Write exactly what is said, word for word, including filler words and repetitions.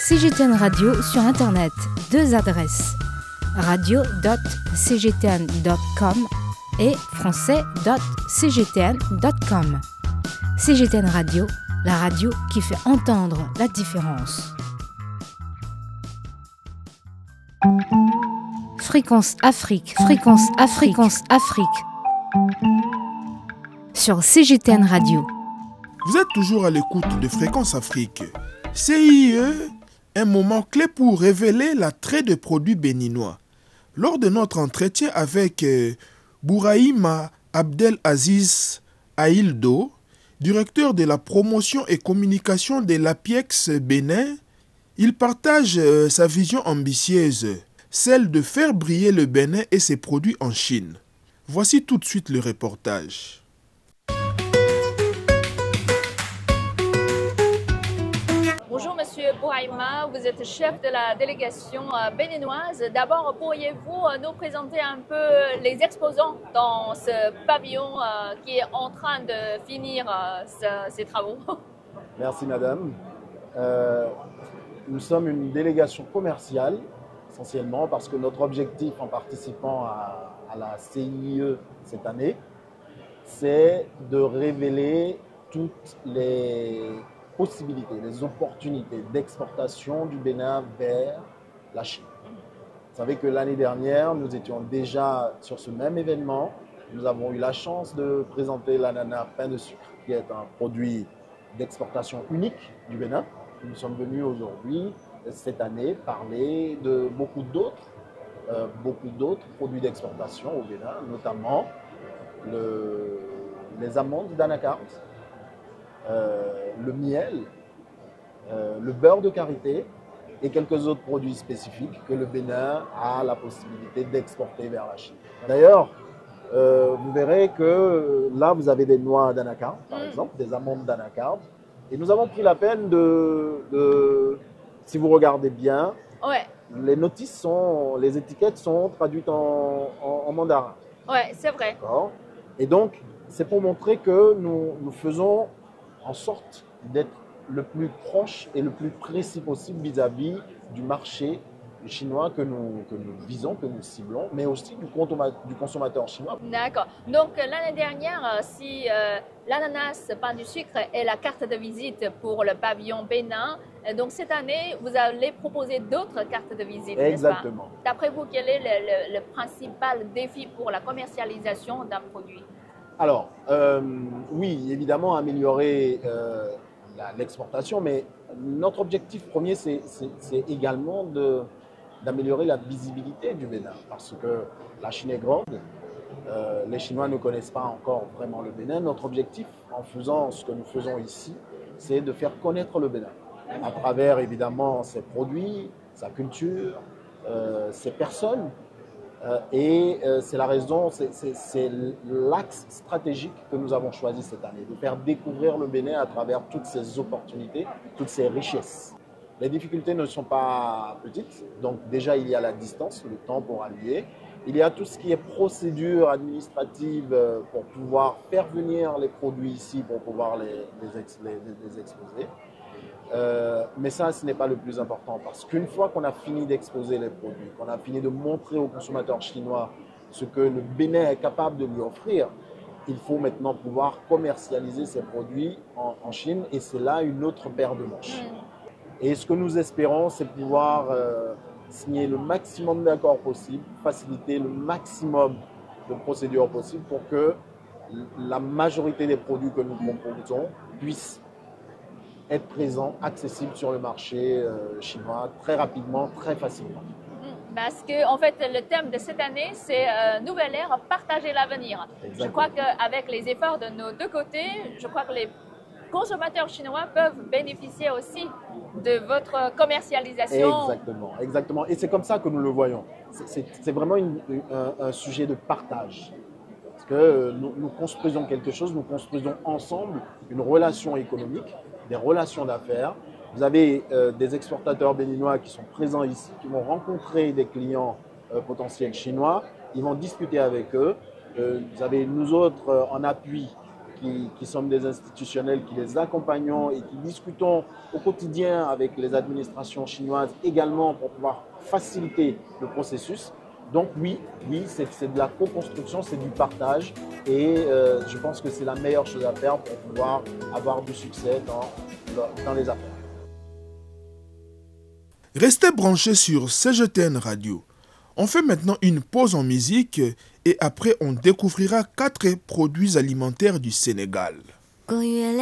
C G T N Radio sur Internet. Deux adresses. radio point c g t n point com et français point c g t n point com. C G T N Radio, la radio qui fait entendre la différence. Fréquence Afrique, fréquence Afrique, fréquence Afrique. Sur C G T N Radio. Vous êtes toujours à l'écoute de Fréquence Afrique. C I E, un moment clé pour révéler l'attrait des produits béninois. Lors de notre entretien avec euh, Bouraïma Abdelaziz Aïldo, directeur de la promotion et communication de l'APIEX Bénin, il partage euh, sa vision ambitieuse, celle de faire briller le Bénin et ses produits en Chine. Voici tout de suite le reportage. Bonjour Monsieur Bouraïma, vous êtes chef de la délégation béninoise. D'abord, pourriez-vous nous présenter un peu les exposants dans ce pavillon qui est en train de finir ses travaux? Merci Madame. Euh, nous sommes une délégation commerciale, essentiellement parce que notre objectif en participant à, à la C I E cette année, c'est de révéler toutes les possibilités, les opportunités d'exportation du Bénin vers la Chine. Vous savez que l'année dernière, nous étions déjà sur ce même événement. Nous avons eu la chance de présenter l'ananas pain de sucre, qui est un produit d'exportation unique du Bénin. Nous sommes venus aujourd'hui, cette année, parler de beaucoup d'autres, euh, beaucoup d'autres produits d'exportation au Bénin, notamment le, les amandes d'anacarde, Euh, le miel, euh, le beurre de karité et quelques autres produits spécifiques que le Bénin a la possibilité d'exporter vers la Chine. D'ailleurs, euh, vous verrez que là, vous avez des noix d'anacarde, par exemple, des amandes d'anacarde. Et nous avons pris la peine de, de si vous regardez bien, Ouais. les notices sont, les étiquettes sont traduites en, en, en mandarin. Ouais, c'est vrai. D'accord. Et donc, c'est pour montrer que nous, nous faisons en sorte d'être le plus proche et le plus précis possible vis-à-vis du marché chinois que nous, que nous visons, que nous ciblons, mais aussi du, du consommateur chinois. D'accord. Donc l'année dernière, si euh, l'ananas pain du sucre est la carte de visite pour le pavillon Bénin, donc cette année, vous allez proposer d'autres cartes de visite, Exactement. n'est-ce pas? D'après vous, quel est le, le, le principal défi pour la commercialisation d'un produit? Alors, euh, oui, évidemment, améliorer euh, l'exportation, mais notre objectif premier, c'est également d'améliorer la visibilité du Bénin, parce que la Chine est grande, euh, les Chinois ne connaissent pas encore vraiment le Bénin. Notre objectif, en faisant ce que nous faisons ici, c'est de faire connaître le Bénin, à travers évidemment ses produits, sa culture, euh, ses personnes. Euh, et euh, c'est la raison, c'est l'axe stratégique que nous avons choisi cette année, de faire découvrir le Bénin à travers toutes ces opportunités, toutes ces richesses. Les difficultés ne sont pas petites, donc déjà il y a la distance, le temps pour allier. Il y a tout ce qui est procédure administrative pour pouvoir faire venir les produits ici, pour pouvoir les, les, ex, les, les exposer. Euh, mais ça, ce n'est pas le plus important parce qu'une fois qu'on a fini d'exposer les produits, qu'on a fini de montrer aux consommateurs chinois ce que le Bénin est capable de lui offrir, il faut maintenant pouvoir commercialiser ces produits en, en Chine et c'est là une autre paire de manches. Et ce que nous espérons, c'est pouvoir euh, signer le maximum d'accords possibles, faciliter le maximum de procédures possibles pour que la majorité des produits que nous proposons puissent être présent, accessible sur le marché euh, chinois très rapidement, très facilement. Parce que en fait, le thème de cette année, c'est euh, Nouvelle ère, partager l'avenir. Je crois qu'avec les efforts de nos deux côtés, je crois que les consommateurs chinois peuvent bénéficier aussi de votre commercialisation. Exactement, exactement. Et c'est comme ça que nous le voyons. C'est vraiment une, un, un sujet de partage. Parce que nous, nous construisons quelque chose, nous construisons ensemble une relation économique, des relations d'affaires. Vous avez euh, des exportateurs béninois qui sont présents ici, qui vont rencontrer des clients euh, potentiels chinois, ils vont discuter avec eux. Euh, vous avez nous autres euh, en appui qui, qui sommes des institutionnels, qui les accompagnons et qui discutons au quotidien avec les administrations chinoises également pour pouvoir faciliter le processus. Donc oui, oui, c'est, c'est de la co-construction, c'est du partage et euh, je pense que c'est la meilleure chose à faire pour pouvoir avoir du succès dans, dans les affaires. Restez branchés sur C G T N Radio. On fait maintenant une pause en musique et après on découvrira quatre produits alimentaires du Sénégal.